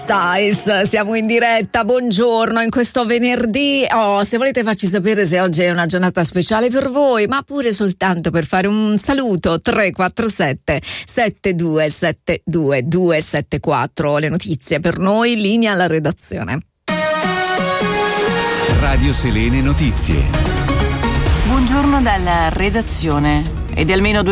Styles, siamo in diretta, buongiorno in questo venerdì. Se volete farci sapere se oggi è una giornata speciale per voi, ma pure soltanto per fare un saluto, 347 7272 274, le notizie per noi, linea alla redazione. Radio Selene Notizie. Buongiorno dalla redazione. E di almeno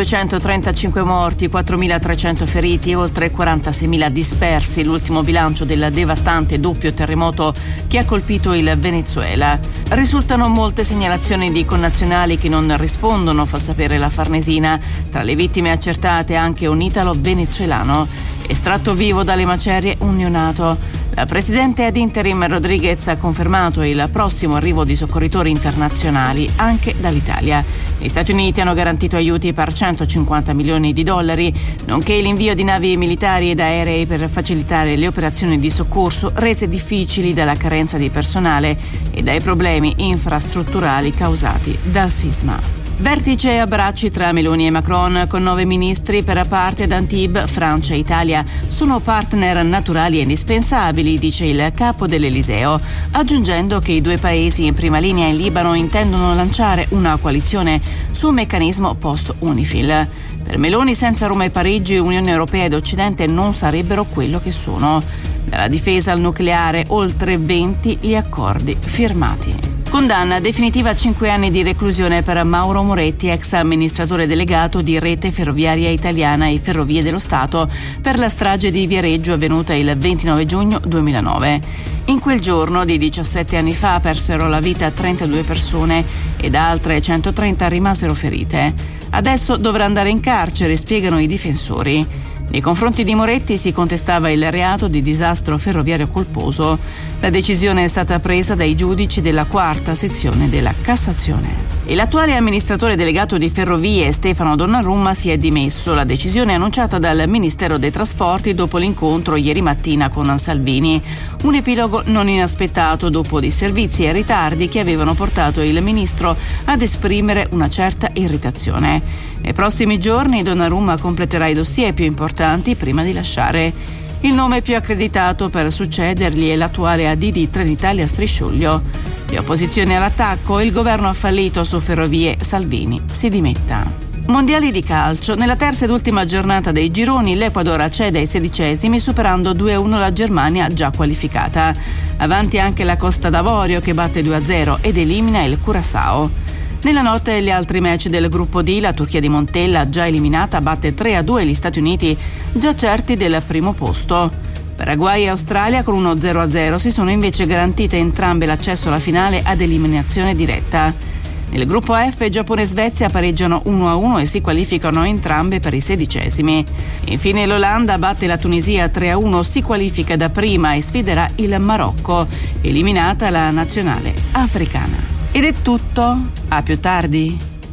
235 morti, 4.300 feriti e oltre 46.000 dispersi, l'ultimo bilancio del devastante doppio terremoto che ha colpito il Venezuela. Risultano molte segnalazioni di connazionali che non rispondono, fa sapere la Farnesina. Tra le vittime accertate anche un italo-venezuelano. Estratto vivo dalle macerie un neonato. La presidente ad interim Rodriguez ha confermato il prossimo arrivo di soccorritori internazionali anche dall'Italia. Gli Stati Uniti hanno garantito aiuti per $150 milioni, nonché l'invio di navi militari ed aerei per facilitare le operazioni di soccorso rese difficili dalla carenza di personale e dai problemi infrastrutturali causati dal sisma. Vertice e abbracci tra Meloni e Macron con 9 ministri per parte ad Antibes, Francia e Italia. Sono partner naturali e indispensabili, dice il capo dell'Eliseo, aggiungendo che i due paesi in prima linea in Libano intendono lanciare una coalizione su un meccanismo post-UNIFIL. Per Meloni, senza Roma e Parigi, Unione Europea ed Occidente non sarebbero quello che sono. Dalla difesa al nucleare, oltre 20 gli accordi firmati. Condanna definitiva a 5 anni di reclusione per Mauro Moretti, ex amministratore delegato di Rete Ferroviaria Italiana e Ferrovie dello Stato, per la strage di Viareggio avvenuta il 29 giugno 2009. In quel giorno, di 17 anni fa, persero la vita 32 persone ed altre 130 rimasero ferite. Adesso dovrà andare in carcere, spiegano i difensori. Nei confronti di Moretti si contestava il reato di disastro ferroviario colposo. La decisione è stata presa dai giudici della quarta sezione della Cassazione. E l'attuale amministratore delegato di Ferrovie, Stefano Donnarumma, si è dimesso. La decisione è annunciata dal Ministero dei Trasporti dopo l'incontro ieri mattina con Salvini. Un epilogo non inaspettato dopo disservizi e ritardi che avevano portato il ministro ad esprimere una certa irritazione. Nei prossimi giorni Donnarumma completerà i dossier più importanti prima di lasciare. Il nome più accreditato per succedergli è l'attuale AD di Trenitalia Strisciuglio. Le opposizioni all'attacco, il governo ha fallito su Ferrovie, Salvini si dimetta. Mondiali di calcio. Nella terza ed ultima giornata dei gironi l'Ecuador accede ai 16esimi superando 2-1 la Germania già qualificata. Avanti anche la Costa d'Avorio che batte 2-0 ed elimina il Curaçao. Nella notte gli altri match del gruppo D, la Turchia di Montella, già eliminata, batte 3-2 gli Stati Uniti, già certi del primo posto. Paraguay e Australia con uno 0-0 si sono invece garantite entrambe l'accesso alla finale ad eliminazione diretta. Nel gruppo F Giappone e Svezia pareggiano 1-1 e si qualificano entrambe per i 16esimi. Infine l'Olanda batte la Tunisia 3-1, si qualifica da prima e sfiderà il Marocco, eliminata la nazionale africana. Ed è tutto, a più tardi.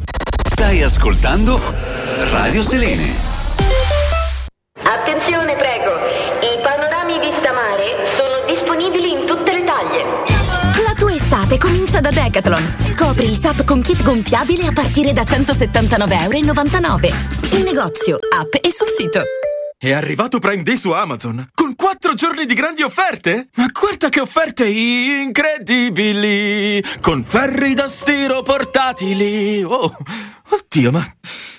Stai ascoltando Radio Selene. Attenzione, prego, i panorami vista mare sono disponibili in tutte le taglie. La tua estate comincia da Decathlon. Scopri i SUP con kit gonfiabile a partire da €179,99. In negozio, app e sul sito. È arrivato Prime Day su Amazon, con 4 giorni di grandi offerte? Ma guarda che offerte incredibili! Con ferri da stiro portatili! Oh, oddio, ma